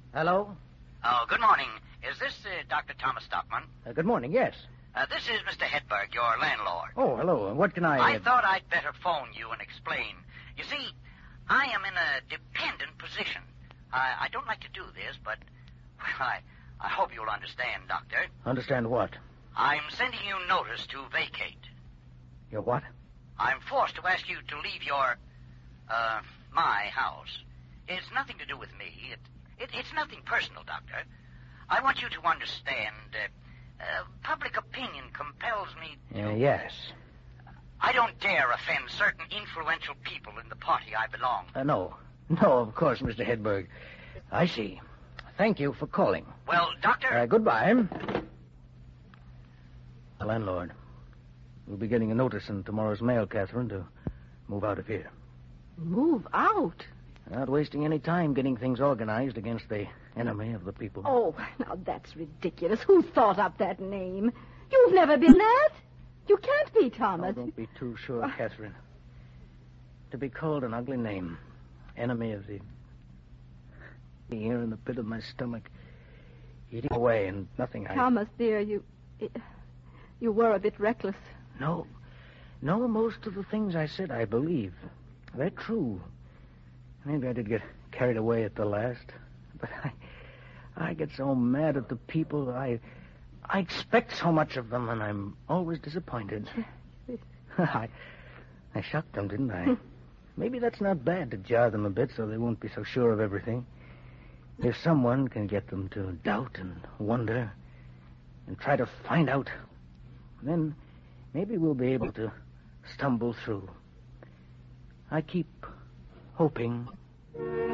Hello? Oh, good morning. Is this Dr. Thomas Stockman? Good morning, yes. This is Mr. Hedberg, your landlord. Oh, hello. What can I... I thought I'd better phone you and explain. You see, I am in a dependent position. I don't like to do this, but, well, I hope you'll understand, Doctor. Understand what? I'm sending you notice to vacate. Your what? I'm forced to ask you to leave your, my house. It's nothing to do with me. It's nothing personal, Doctor. I want you to understand, public opinion compels me to... Yes. I don't dare offend certain influential people in the party I belong to. No. No, of course, Mr. Hedberg. I see. Thank you for calling. Well, Doctor... Goodbye. Landlord, we'll be getting a notice in tomorrow's mail, Catherine, to move out of here. Move out? Not wasting any time getting things organized against the enemy of the people. Oh, now that's ridiculous. Who thought up that name? You've never been that. You can't be, Thomas. Oh, don't be too sure, Catherine. To be called an ugly name, enemy of the... Here in the pit of my stomach, eating away and nothing Thomas, dear, you were a bit reckless. No, most of the things I said I believe. They're true. Maybe I did get carried away at the last, but I get so mad at the people. I expect so much of them, and I'm always disappointed. I shocked them, didn't I? Maybe that's not bad to jar them a bit so they won't be so sure of everything. If someone can get them to doubt and wonder and try to find out, then maybe we'll be able to stumble through. I keep hoping